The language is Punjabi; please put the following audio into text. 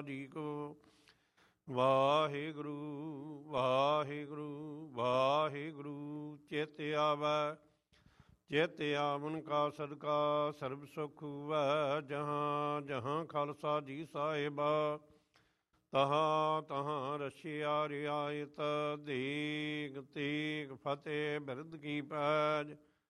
ਜੀ ਕੋ। ਵਾਹਿਗੁਰੂ ਵਾਹਿਗੁਰੂ ਵਾਹਿਗੁਰੂ। ਚਿਤ ਆਵੈ ਚਿਤ ਆਵਨ ਕਾ ਸਦਕਾ ਸਰਬ ਸੁਖ ਹੁਵੈ। ਜਹਾਂ ਜਹਾਂ ਖਾਲਸਾ ਜੀ ਸਾਹਿਬਾ ਤਹਾਂ ਤਹਾਂ ਰਛਿਆ ਰਿਆਇਤ। ਦੇਗ ਤੇਗ ਫਤਿਹ ਬਿਰਧ ਕੀ ਪੈਜ।